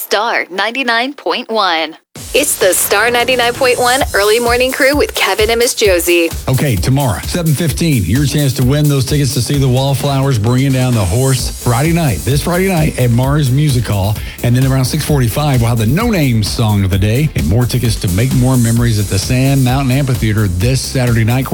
Star 99.1. It's the Star 99.1 Early Morning Crew with Kevin and Miss Josie. Okay, tomorrow, 7:15, your chance to win those tickets to see the Wallflowers bringing down the horse this Friday night at Mars Music Hall. And then around 6:45, we'll have the No Name Song of the Day and more tickets to make more memories at the Sand Mountain Amphitheater this Saturday night.